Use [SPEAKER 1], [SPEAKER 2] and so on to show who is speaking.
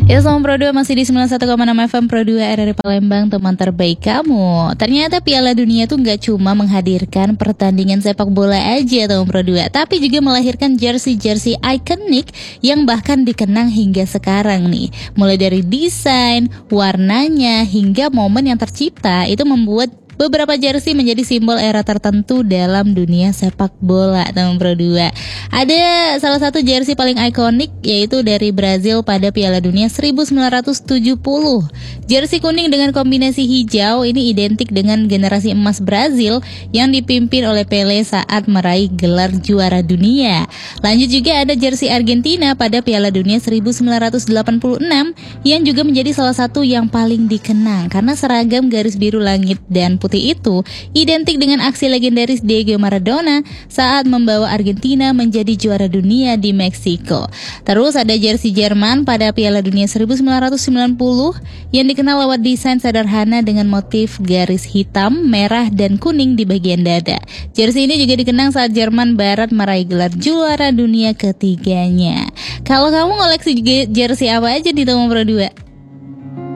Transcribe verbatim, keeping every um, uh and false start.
[SPEAKER 1] Ya, Selamat Pro dua masih di sembilan puluh satu koma enam F M Pro dua R R I Palembang, teman terbaik kamu. Ternyata Piala Dunia tuh nggak cuma menghadirkan pertandingan sepak bola aja, teman Pro dua, tapi juga melahirkan jersey-jersey ikonik yang bahkan dikenang hingga sekarang nih. Mulai dari desain, warnanya, hingga momen yang tercipta, itu membuat beberapa jersey menjadi simbol era tertentu dalam dunia sepak bola, teman Pro dua. Ada salah satu jersey paling ikonik, yaitu dari Brazil pada Piala Dunia seribu sembilan ratus tujuh puluh. Jersey kuning dengan kombinasi hijau ini identik dengan generasi emas Brazil yang dipimpin oleh Pelé saat meraih gelar juara dunia. Lanjut juga ada jersey Argentina pada Piala Dunia seribu sembilan ratus delapan puluh enam yang juga menjadi salah satu yang paling dikenang karena seragam garis biru langit dan putih itu identik dengan aksi legendaris Diego Maradona saat membawa Argentina menjadi juara dunia di Meksiko. Terus ada jersey Jerman pada Piala Dunia seribu sembilan ratus sembilan puluh yang dikenal lewat desain sederhana dengan motif garis hitam, merah, dan kuning di bagian dada. Jersey ini juga dikenang saat Jerman Barat meraih gelar juara dunia ketiganya. Kalau kamu ngoleksi jersey apa aja di Tomo Pro dua?